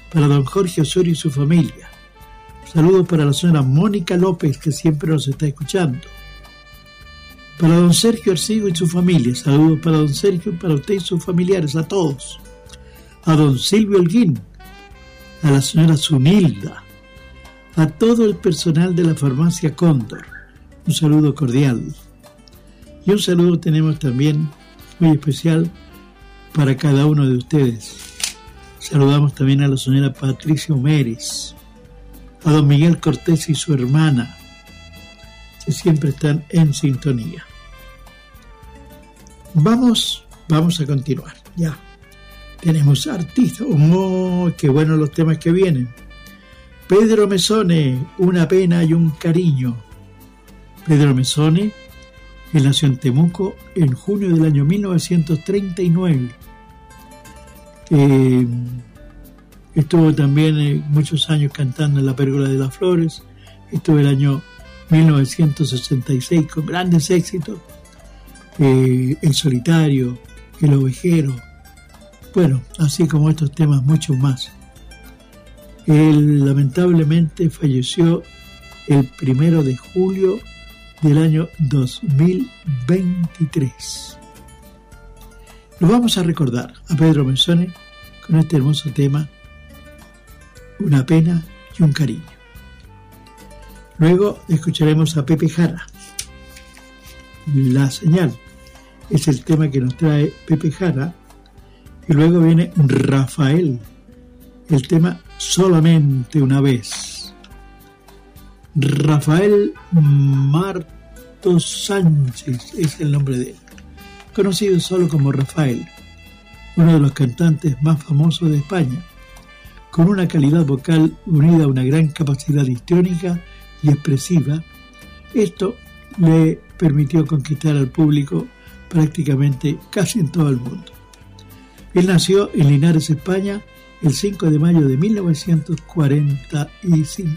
para don Jorge Osorio y su familia. Saludos para la señora Mónica López, que siempre nos está escuchando. Para don Sergio Arcigo y su familia. Saludos para don Sergio, para usted y sus familiares, a todos. A don Silvio Holguín, a la señora Zunilda, a todo el personal de la farmacia Cóndor. Un saludo cordial. Y un saludo tenemos también muy especial para cada uno de ustedes. Saludamos también a la señora Patricia Mérez, a don Miguel Cortés y su hermana, que siempre están en sintonía. Vamos a continuar. Ya tenemos artistas. ¡Oh, qué buenos los temas que vienen! Pedro Mesone, Una pena y un cariño. Pedro Mesone, él nació en Temuco en junio del año 1939. Estuvo también muchos años cantando en la Pérgola de las Flores. Estuvo el año 1966 con grandes éxitos. El Solitario, El Ovejero. Bueno, así como estos temas, muchos más. Él lamentablemente falleció el 1 de julio del año 2023. Lo vamos a recordar a Pedro Mesone con este hermoso tema, Una pena y un cariño. Luego escucharemos a Pepe Jara, La señal. Es el tema que nos trae Pepe Jara. Y luego viene Rafael, el tema Solamente una vez. Rafael Martos Sánchez es el nombre de él, conocido solo como Rafael, uno de los cantantes más famosos de España, con una calidad vocal unida a una gran capacidad histriónica y expresiva. Esto le permitió conquistar al público prácticamente casi en todo el mundo. Él nació en Linares, España, el 5 de mayo de 1945.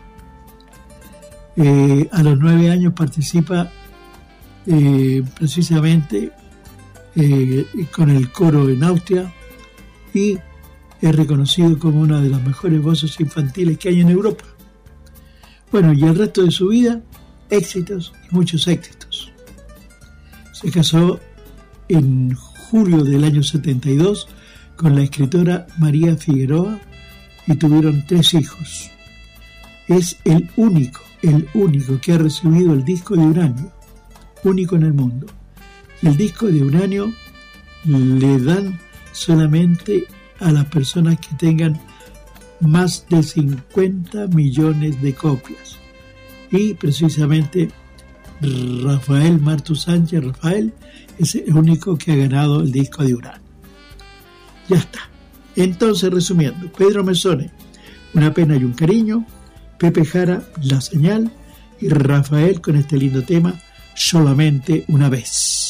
A los 9 años participa precisamente con el coro en Austria y es reconocido como una de las mejores voces infantiles que hay en Europa. Bueno, y el resto de su vida, éxitos y muchos éxitos. Se casó en julio del año 72 con la escritora María Figueroa y tuvieron 3 hijos. Es el único que ha recibido el disco de uranio, único en el mundo. El disco de uranio le dan solamente a las personas que tengan más de 50 millones de copias. Y precisamente Rafael Martos Sánchez, Rafael, es el único que ha ganado el disco de uranio. Ya está. Entonces, resumiendo, Pedro Mesone, Una pena y un cariño, Pepe Jara, La señal, y Rafael con este lindo tema, Solamente una vez.